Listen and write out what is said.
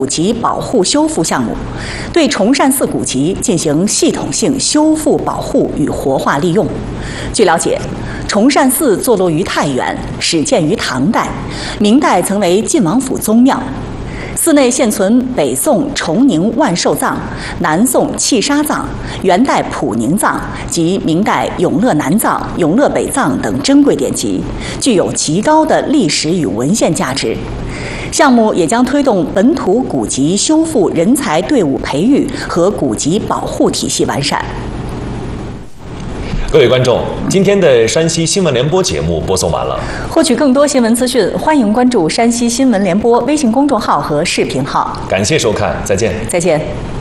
古籍保护修复项目，对崇善寺古籍进行系统性修复保护与活化利用。据了解，崇善寺坐落于太原，始建于唐代，明代曾为晋王府宗庙。寺内现存北宋崇宁万寿藏、南宋契沙藏、元代普宁藏及明代永乐南藏、永乐北藏等珍贵典籍，具有极高的历史与文献价值。项目也将推动本土古籍修复人才队伍培育和古籍保护体系完善。 各位观众，今天的山西新闻联播节目播送完了。 获取更多新闻资讯，欢迎关注山西新闻联播微信公众号和视频号。 感谢收看，再见。 再见。